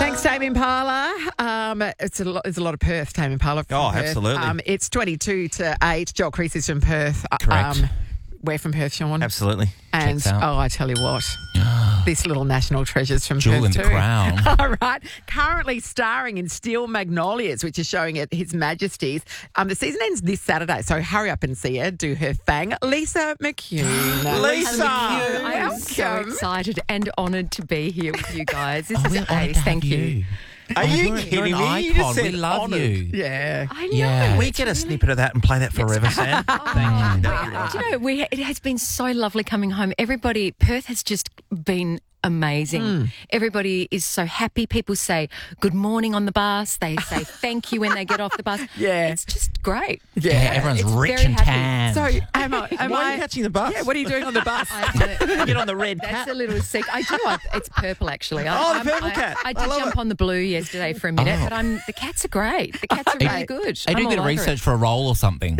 Thanks, Tame Impala. It's a lot of Perth, Tame Impala. Oh, Perth. absolutely. It's 22 to 8. Joel Crease is from Perth. Correct. We're from Perth, Sean. Absolutely. And, Checks out. I tell you what, this little national treasure's from Jewel Perth in the too. crown. All right. Currently starring in Steel Magnolias, which is showing at His Majesty's. The season ends this Saturday, so hurry up and see her. Do her thing. Lisa McCune. Lisa! I am so Welcome. excited and honoured to be here with you guys. This Oh, is we're honoured ace. to have Thank you. Are you you're kidding an me? You just icon. said We love honoured. you. Yeah. I know. Yeah. We get a snippet of that and play that forever, Sam. Thank you. Do you know, it has been so lovely coming home. Perth has just been amazing. Everybody is so happy. People say good morning on the bus. They say thank you when they get off the bus. Yeah. It's just great. Yeah, everyone's It's rich very and happy. tan. So, am Why are I you catching the bus? Yeah, what are you doing on the bus? Get on the red That's cat. a little secret. I do. It's purple, actually. Oh, the purple cat. I I did love jump it. on the blue yesterday for a minute, but the cats are great. The cats are really good. Are you doing a bit of research for a role or something?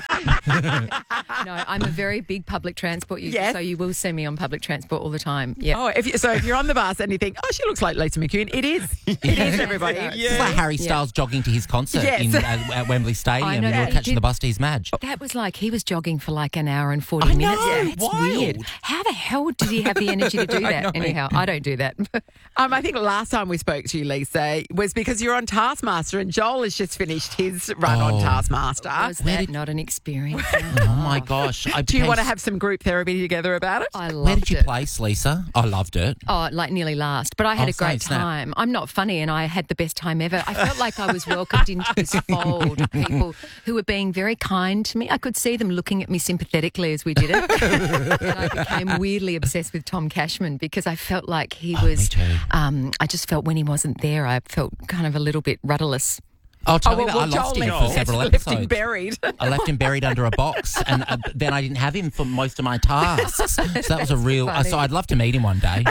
No, I'm a very big public transport user, Yes. so you will see me on public transport all the time. Yeah. Oh, if you're on the bus and you think, she looks like Lisa McCune, it is. It is, everybody. It's like Harry Styles jogging to his concert Yes. at Wembley Stadium. I know, You're he catching did- the bus to his Madge. That was like he was jogging for like an hour and 40 I minutes. know, It's wild. weird. How the hell did he have the energy to do that? know. Anyhow, I don't do that. I think last time we spoke to you, Lisa, was because you're on Taskmaster and Joel has just finished his run on Oh. Taskmaster. Was that not an experience? Oh my gosh. Do you want to have some group therapy together about it? I loved Where did you it. place, Lisa? I loved it. Oh, like nearly last. But I had Oh, a great snap. time. I'm not funny and I had the best time ever. I felt like I was welcomed into this fold of people who were being very kind to me. I could see them looking at me sympathetically as we did it. And I became weirdly obsessed with Tom Cashman because I felt like he was... me too. I just felt when he wasn't there, I felt kind of a little bit rudderless. I'll tell you that I Joel lost him left- for several left him episodes. buried. I left him buried under a box, and then I didn't have him for most of my tasks. So that was a real. funny. So I'd love to meet him one day.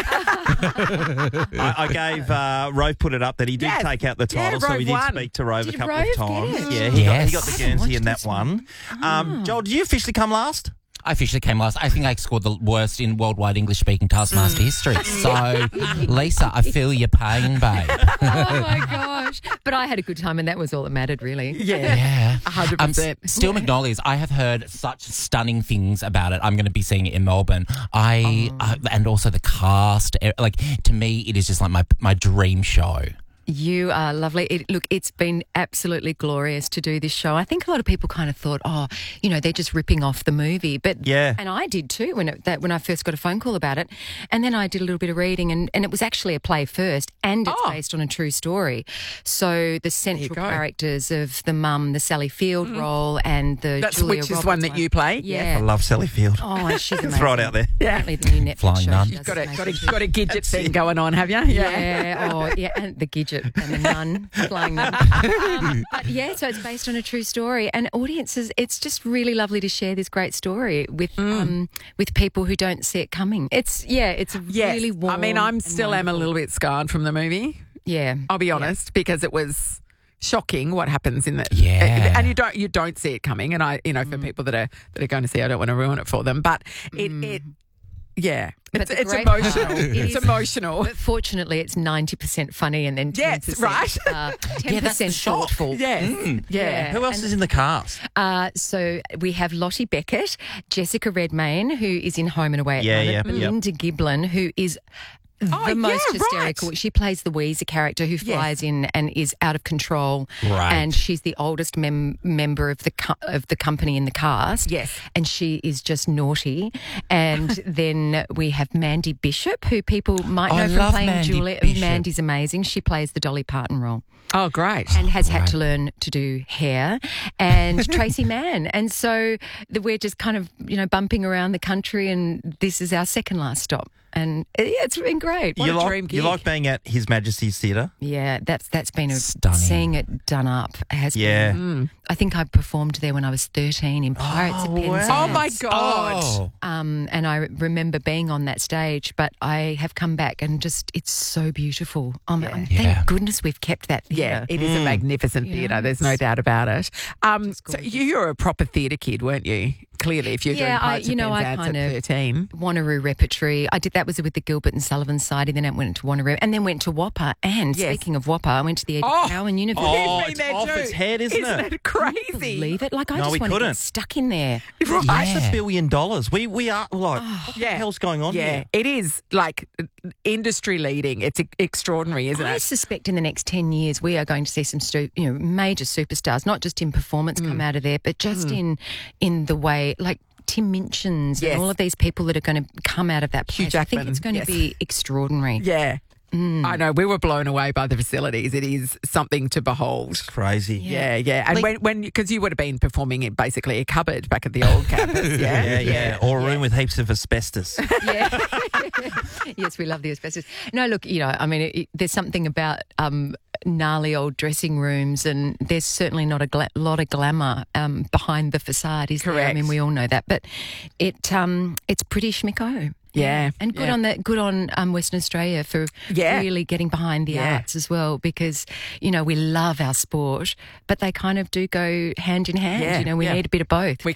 I gave Rove put it up that he did Yes. take out the Yeah, title, so Rove we did won. speak to Rove Did a couple Rove of get times. it? Yeah, he Yes. got the I Guernsey watched in that this one. Joel, did you officially come last? I officially came last. I think I scored the worst in worldwide English-speaking Taskmaster history. So, Lisa, I feel your pain, babe. Oh, my gosh. But I had a good time and that was all that mattered, really. Yeah. 100%. Steel Magnolias, I have heard such stunning things about it. I'm going to be seeing it in Melbourne. And also the cast. Like, to me, it is just like my dream show. You are lovely. It's been absolutely glorious to do this show. I think a lot of people kind of thought, they're just ripping off the movie. But Yeah. and I did too when I first got a phone call about it. And then I did a little bit of reading and it was actually a play first and it's based on a true story. So the central go. characters of the mum, the Sally Field role and the That's Julia which is Roberts one that you play. I Yeah. love Sally Field. Oh, she's amazing. Throw it out there. Yeah. Apparently the new Netflix Flying show. Nun. She You've does amazing. got a Gidget thing going on, have you? Yeah. Oh, yeah. And the Gidget and the nun, flying nun. But yeah, so it's based on a true story, and audiences, it's just really lovely to share this great story with people who don't see it coming. It's a really warm. I mean, I'm and still am a wonderful- little bit scarred from the movie. Yeah, I'll be honest, because it was shocking what happens in that. Yeah. And you don't see it coming. And for people that are going to see, I don't want to ruin it for them. But But the it's great emotional. part- It's is- emotional. But fortunately, it's 90% funny and then 10%, Yes, right. 10% that's the shock. thoughtful. Yes. Yeah. Who else is in the cast? So we have Lottie Beckett, Jessica Redmayne, who is in Home and Away at Yeah, Night, yeah, Melinda Giblin, who is the yeah, most right. hysterical. She plays the Weezer character who flies in and is out of control. Right. And she's the oldest member of the company in the cast. Yes. And she is just naughty. And then we have Mandy Bishop, who people might know I from love playing Mandy Juliet. Bishop. Mandy's amazing. She plays the Dolly Parton role Oh, great. and has had to learn to do hair, and Tracy Mann. And so we're just kind of, bumping around the country, and this is our second last stop. And it's been great. What you a like, dream You gig. like being at His Majesty's Theatre? Yeah, that's been Stunning. seeing it done up has Yeah. been. I think I performed there when I was 13 in Pirates of Penzance. Oh, my God. Oh. And I remember being on that stage, but I have come back and just, it's so beautiful. Yeah. Thank goodness we've kept that Yeah, theatre. it is a magnificent theatre. There's no doubt about it. So you're a proper theatre kid, weren't you? clearly, if you're doing Pirates of Penzance kind at of 13. Wanneroo repertory. I did that was with the Gilbert and Sullivan Society. Then I went to Wanneroo and then went to Whopper. And speaking of Whopper, I went to the Eddie Cowan University. Oh, You've it's been there off too. its head, isn't it? it crazy? Believe it? Like I No, just we want to couldn't. get stuck in there. Right? That's $1 billion. We are like, what the hell's going on Yeah, here? it is like industry leading. It's extraordinary, isn't I it? suspect in the next 10 years we are going to see some major superstars, not just in performance come out of there, but just in the way, like Tim Minchin's Yes. and all of these people that are going to come out of that Hugh place. I think Jackman, it's going yes. to be extraordinary. Yeah. I know. We were blown away by the facilities. It is something to behold. Crazy. Yeah. And when because you would have been performing in basically a cupboard back at the old campus. Yeah. Or a room with heaps of asbestos. Yeah. Yes, we love the asbestos. No, look, I mean, there's something about gnarly old dressing rooms, and there's certainly not a lot of glamour behind the facade, is there? I Correct. mean, we all know that, but it's pretty schmicko. Yeah. And good on Western Australia for really getting behind the arts as well, because, we love our sport, but they kind of do go hand in hand. Yeah, We need a bit of both.